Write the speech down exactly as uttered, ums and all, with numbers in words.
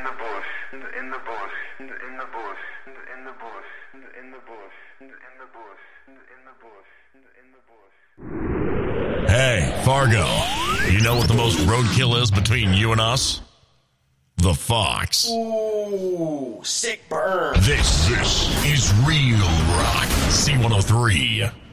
the bush, in the, in the bush, in the, in the bush, in the, in the bush, in the, in the bush, in the, in the bush, in the, in the bush, in the, in the bush. Hey, Fargo, you know what the most roadkill is between you and us? The Fox. Ooh, sick burn. This, this is Real Rock C one oh three.